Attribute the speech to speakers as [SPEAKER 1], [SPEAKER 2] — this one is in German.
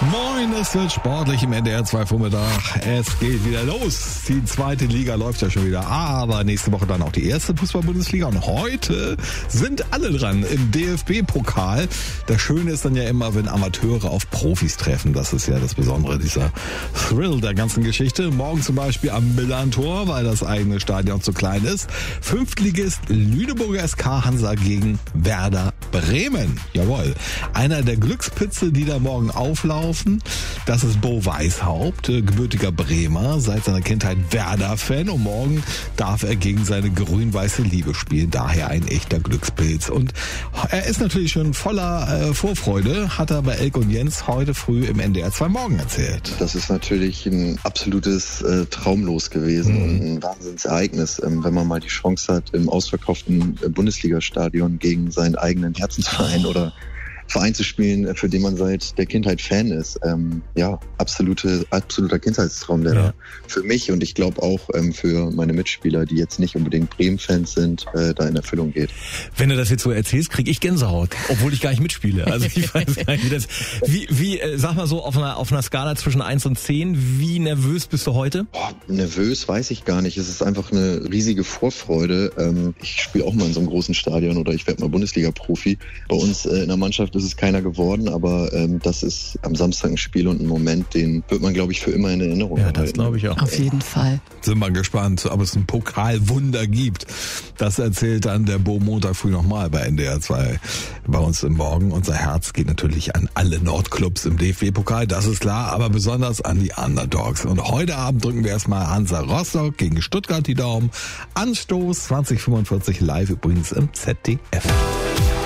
[SPEAKER 1] Moin, es wird sportlich im NDR 2 Vormittag. Es geht wieder los. Die zweite Liga läuft ja schon wieder, aber nächste Woche dann auch die erste Fußball-Bundesliga. Und heute sind alle dran im DFB-Pokal. Das Schöne ist dann ja immer, wenn Amateure auf Profis treffen. Das ist ja das Besondere, dieser Thrill der ganzen Geschichte. Morgen zum Beispiel am Millantor, weil das eigene Stadion zu klein ist. Fünftligist Lüneburger SK Hansa gegen Werder Bremen. Jawohl. Einer der Glückspilze, die da morgen auflaufen. Das ist Bo Weishaupt, gebürtiger Bremer, seit seiner Kindheit Werder-Fan, und morgen darf er gegen seine grün-weiße Liebe spielen, daher ein echter Glückspilz. Und er ist natürlich schon voller Vorfreude, hat er bei Elke und Jens heute früh im NDR 2 Morgen erzählt.
[SPEAKER 2] Das ist natürlich ein absolutes Traumlos gewesen und ein Wahnsinnsereignis, wenn man mal die Chance hat, im ausverkauften Bundesliga-Stadion gegen seinen eigenen Herzensverein oder Verein zu spielen, für den man seit der Kindheit Fan ist. Absoluter Kindheitstraum, der da für mich und ich glaube auch für meine Mitspieler, die jetzt nicht unbedingt Bremen-Fans sind, da in Erfüllung geht.
[SPEAKER 3] Wenn du das jetzt so erzählst, kriege ich Gänsehaut, obwohl ich gar nicht mitspiele. Also ich weiß gar nicht, wie das... Sag mal so, auf einer Skala zwischen 1 und 10, wie nervös bist du heute?
[SPEAKER 2] Nervös weiß ich gar nicht. Es ist einfach eine riesige Vorfreude. Ich spiele auch mal in so einem großen Stadion oder ich werde mal Bundesliga-Profi. Bei uns in der Mannschaft ist es keiner geworden, aber das ist am Samstag ein Spiel und ein Moment, den wird man, glaube ich, für immer in Erinnerung haben.
[SPEAKER 3] Ja, das glaube ich auch.
[SPEAKER 4] Auf jeden Fall.
[SPEAKER 1] Sind wir gespannt, ob es ein Pokalwunder gibt. Das erzählt dann der Bo Montag früh nochmal bei NDR 2 bei uns im Morgen. Unser Herz geht natürlich an alle Nordclubs im DFB-Pokal, das ist klar, aber besonders an die Underdogs. Und heute Abend drücken wir erstmal Hansa Rostock gegen Stuttgart die Daumen. Anstoß 2045 live übrigens im ZDF.